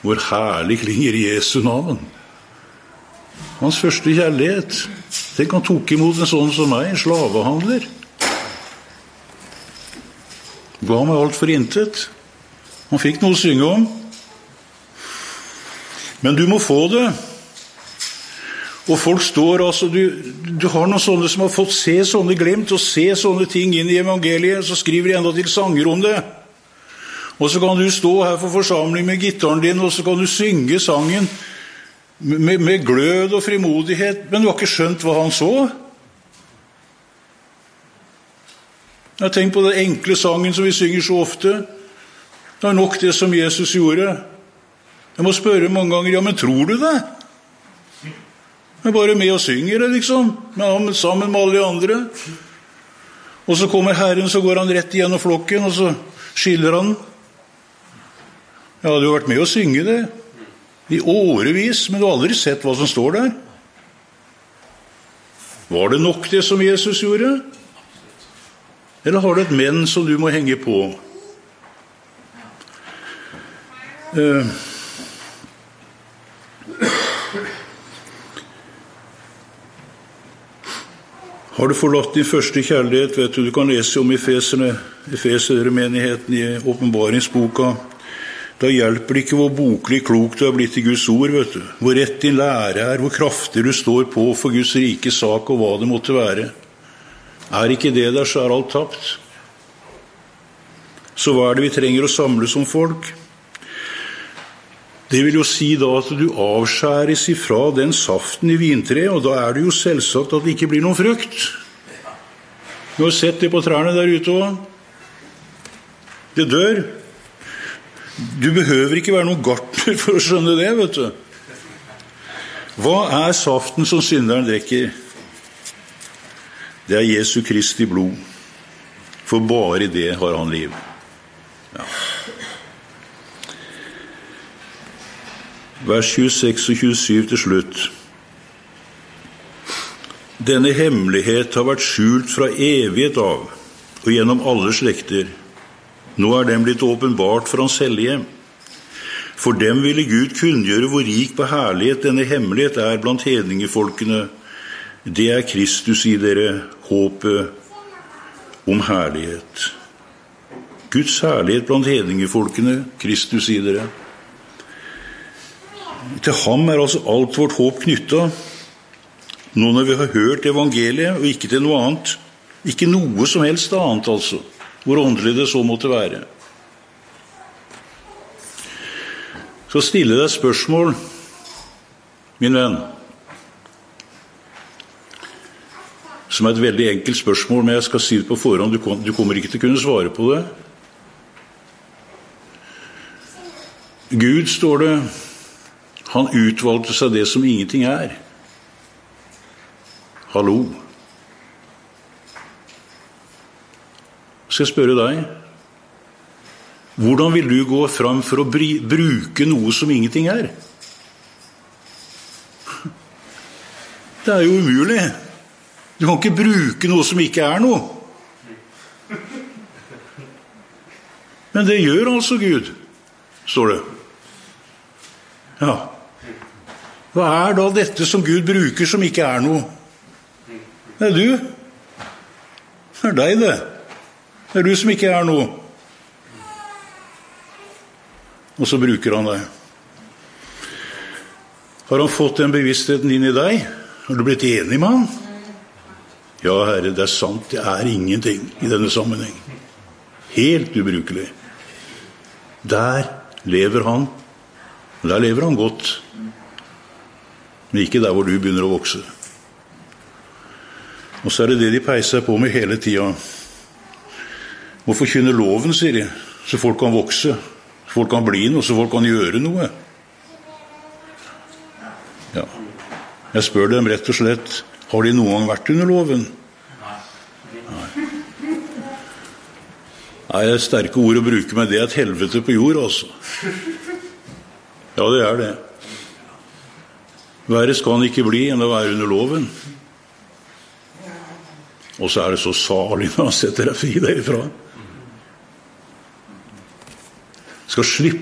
hvor herlig klinger Jesu navn. Hans første kjærlighet. Tenk, han tok imot en sånn som meg, en slavehandler. Ga meg alt for intet. Han fikk noe å synge om. Men du må få det. Og folk står, altså, du har noen sånne som har fått se sånne glimt, og se sånne ting inn i evangeliet, så skriver de enda til sanger om det. Og så kan du stå her for forsamling med gitaren din, og så kan du synge sangen med glød og frimodighet, men du har ikke skjønt hva han så. Jeg har tenkt på den enkle sangen som vi synger så ofte. Det er nok det som Jesus gjorde. Jeg må spørre mange ganger, ja, men tror du det? Jeg er bare med og synger det, liksom, sammen med alle de andre. Og så kommer Herren, så går han rett igjennom flokken, og så skiller han. Jeg hadde jo vært med å synge det i årevis, men du har aldri sett hva som står der. Var det nok det som Jesus gjorde? Eller har du et men som du må henge på? Har du forlatt din første kjærlighet, vet du kan lese om Efesermenigheten i åpenbaringsboka. Da hjelper det ikke hvor boklig klok du er blitt i Guds ord, vet du. Hvor rett din lære er, hvor kraftig du står på for Guds rike sak og hva det måtte være. Er ikke det der, så er alt tapt. Så hva er det vi trenger å samle som folk? Det vil jo si da at du avskjæres ifra den saften i vintreet, og da er det jo selvsagt at det ikke blir noen frukt. Du har sett det på trærne der ute også. Det dør. Du behøver ikke være noen gartner for å skjønne det, vet du. Hva er saften som synderen drikker? Det er Jesu Kristi blod. For bare i det har han liv. Ja. Vers 26 og 27 til slutt. Denne hemmelighet har vært skjult fra evighet av, og gjennom alle slekter. Nå er den blitt åpenbart for hans hellige. For dem ville Gud kunngjøre hvor rik på herlighet denne hemmelighet er blant hedningefolkene. Det er Kristus i dere, håpet om herlighet. Guds herlighet blant hedningefolkene, Kristus i dere. Til ham er altså alt vårt håp knyttet. Nå når vi har hørt evangeliet, og ikke til noe annet. Ikke noe som helst annet, altså. Hvor åndelig det så måtte være. Så stille deg spørsmål, min venn. Som er et veldig enkelt spørsmål, men jeg skal si det på forhånd. Du kommer ikke til å kunne svare på det. Gud, står det, han utvalgte seg det som ingenting er. Hallo. Skal jeg spørre deg? Hvordan vil du gå fram for å bruke noe som ingenting er? Det er jo umulig. Du kan ikke bruke noe som ikke er noe. Men det gjør altså Gud, står det. Ja. Hva er da dette som Gud bruker som ikke er noe? Det er du. Det er deg, det. Det er du som ikke er noe. Og så bruker han deg. Har han fått den bevisstheten inn i deg? Har du blitt enig med han? Ja, Herre, det er sant. Det er ingenting i denne sammenheng. Helt ubrukelig. Der lever han. Der lever han godt. Men ikke der hvor du begynner å vokse. Og så er det det de peiser på med hele tiden. Må forkynne loven, sier de, så folk kan vokse, så folk kan bli noe, så folk kan gjøre noe. Ja. Jeg spør dem rett og slett, har de noen gang vært under loven? Nei. Nei, det er sterke ord å bruke, men det er et helvete på jord, altså. Ja, det er det. Verre skal han ikke bli enn å være under loven. Og så er det så salig når han setter deg fri derifra. Skal slippe